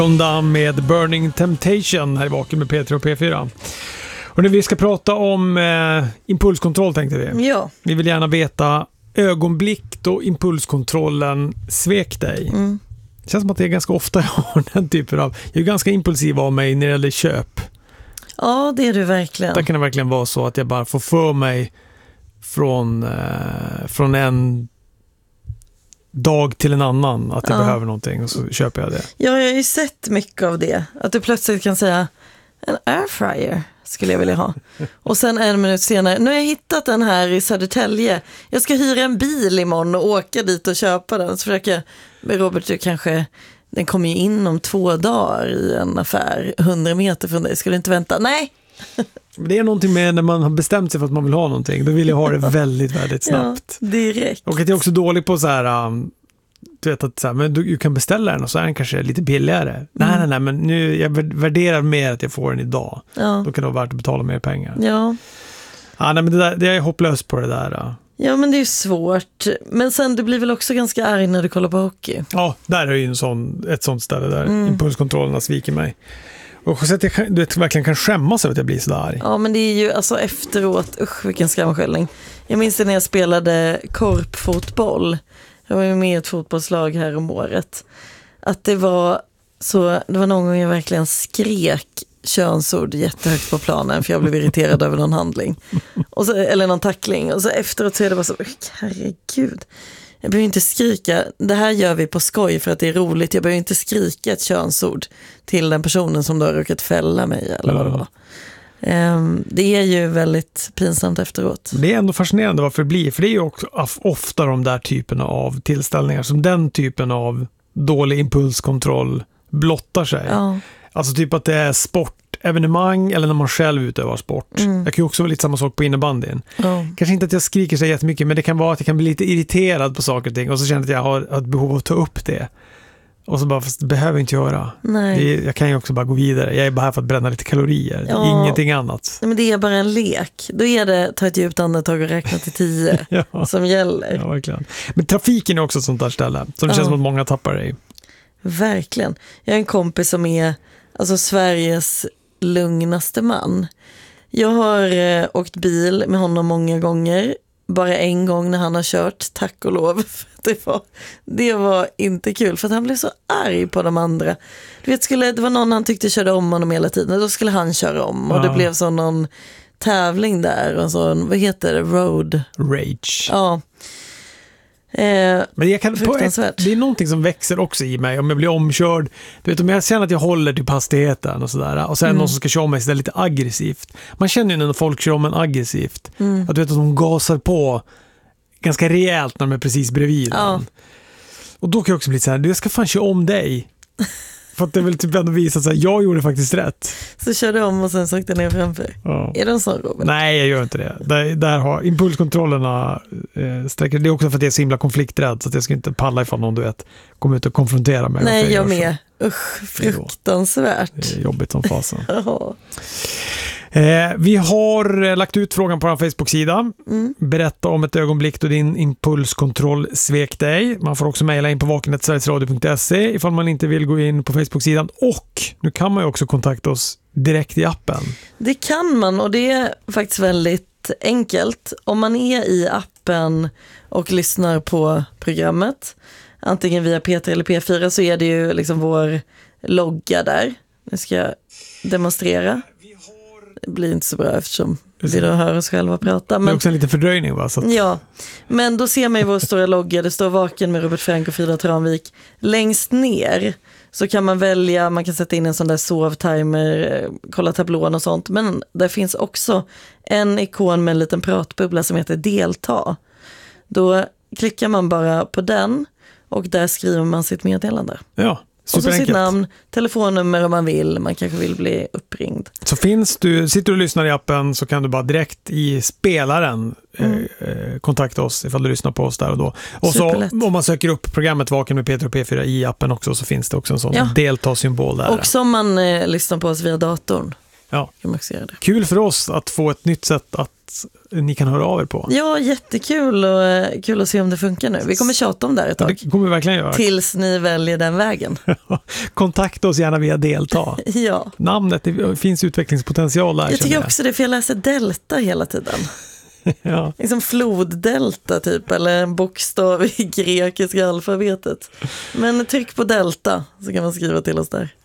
Undan med Burning Temptation här i Vaken med P3 och P4. Och nu vi ska prata om impulskontroll tänkte vi. Ja. Vi vill gärna veta ögonblick då impulskontrollen svek dig. Det känns som att det är ganska ofta jag har den typen av... Jag är ganska impulsiv av mig när det gäller köp. Ja, det är du verkligen. Det kan det verkligen vara så att jag bara får för mig från en dag till en annan att jag behöver någonting och så köper jag det. Ja, jag har ju sett mycket av det. Att du plötsligt kan säga en airfryer skulle jag vilja ha. Och sen en minut senare, nu har jag hittat den här i Södertälje. Jag ska hyra en bil imorgon och åka dit och köpa den. Så försöker Robert, du kanske, den kommer ju in om 2 dagar i en affär 100 meter från dig. Ska du inte vänta? Nej! Det är någonting med när man har bestämt sig för att man vill ha någonting. Då vill jag ha det väldigt, väldigt snabbt. Ja, direkt. Och att jag är också dålig på så här... Du vet att så här, men du kan beställa den och så är den kanske lite billigare. Nej, men nu jag värderar mer att jag får den idag. Ja. Då kan det vara värt att betala mer pengar. Ja. Ja, nej, men det är hopplöst på det där. Ja, men det är ju svårt. Men sen, du blir väl också ganska arg när du kollar på hockey? Ja, där är ju ett sånt ställe där impulskontrollerna sviker mig. Och så att jag verkligen kan skämmas över att jag blir så där arg. Ja, men det är ju alltså efteråt, vilken skamskällning. Jag minns när jag spelade korpfotboll. Jag var ju med i ett fotbollslag här om året. Att det var någon gång jag verkligen skrek könsord jättehögt på planen för jag blev irriterad över någon handling. Eller någon tackling. Och så efteråt så är det bara så, herregud. Jag behöver inte skrika, det här gör vi på skoj för att det är roligt. Jag behöver inte skrika ett könsord till den personen som då har råkat fälla mig eller vad det var. Det är ju väldigt pinsamt efteråt. Det är ändå fascinerande varför det blir. För det är ju också ofta de där typerna av tillställningar som den typen av dålig impulskontroll blottar sig. Ja. Alltså typ att det är sportevenemang eller när man själv utövar sport. Jag kan ju också vara lite samma sak på innebandyn. Kanske inte att jag skriker så jättemycket, men det kan vara att jag kan bli lite irriterad på saker och ting och så känner jag att jag har ett behov av att ta upp det. Och så bara, fast det behöver jag inte göra. Nej. Jag kan ju också bara gå vidare. Jag är bara här för att bränna lite kalorier. Ja. Ingenting annat. Men det är bara en lek. Då är det ta ett djupt andetag och räkna till 10 som gäller. Ja, verkligen. Men trafiken är också ett sånt där ställe som det känns som att många tappar i. Verkligen. Jag har en kompis som är alltså Sveriges lugnaste man. Jag har åkt bil med honom många gånger. Bara en gång när han har kört, tack och lov. Det var inte kul för att han blev så arg på de andra. Du vet, det var någon han tyckte körde om honom hela tiden. Då skulle han köra om och det blev så någon tävling där. Och så, vad heter det? Road Rage. Ja. Men det är någonting som växer också i mig om jag blir omkörd. Du vet, om jag känner att jag håller typ hastigheten och sådär. Och sen någon som ska köra mig så det är lite aggressivt. Man känner ju när folk kör om en aggressivt. Att du vet att de gasar på ganska rejält när de är precis bredvid. Och då kan jag också bli så här, jag ska fan köra om dig. För att det vill typ ändå visa att jag gjorde faktiskt rätt. Så kör du om och sen sökte ner framför. Ja. Är det en sån, Robert? Nej, jag gör inte det. Där har impulskontrollerna sträcker. Det är också för att jag är så himla konflikträdd så att jag ska inte palla ifall någon, du vet, kommer ut och konfrontera mig. Nej, jag med. Usch, fruktansvärt. Det är jobbigt som fasen. Vi har lagt ut frågan på vår Facebook-sida. Berätta om ett ögonblick då din impulskontroll svek dig. Man får också mejla in på vaken@sverigesradio.se ifall man inte vill gå in på Facebook-sidan. Och nu kan man ju också kontakta oss direkt i appen. Det kan man, och det är faktiskt väldigt enkelt. Om man är i appen och lyssnar på programmet, antingen via P3 eller P4, så är det ju liksom vår logga där. Nu ska jag demonstrera. Det blir inte så bra eftersom vi då hör oss själva prata. Men, det är också en liten fördröjning, va? Så att... Ja, men då ser man ju vår stora logga. Det står Vaken med Robert Frank och Frida Tranvik. Längst ner så kan man välja, man kan sätta in en sån där sovtimer, kolla tablån och sånt. Men där finns också en ikon med en liten pratbubbla som heter delta. Då klickar man bara på den och där skriver man sitt meddelande. Ja. Och så sitt namn, telefonnummer om man vill. Man kanske vill bli uppringd. Så sitter du och lyssnar i appen så kan du bara direkt i spelaren kontakta oss ifall du lyssnar på oss där och då. Och så om man söker upp programmet Vaken med P3 och P4 i appen också, så finns det också en sån delta-symbol där. Och som man lyssnar på oss via datorn. Ja. Kan man också göra det. Kul för oss att få ett nytt sätt att ni kan höra av er på. Ja, jättekul och kul att se om det funkar nu. Vi kommer tjata om det här ett tag. Det kommer vi verkligen göra. Tills ni väljer den vägen. Kontakta oss gärna via delta. Ja. Namnet, det finns utvecklingspotential där. Jag tycker också det, för jag läser delta hela tiden. Ja. Liksom floddelta typ, eller en bokstav i grekiska alfabetet. Men tryck på delta så kan man skriva till oss där.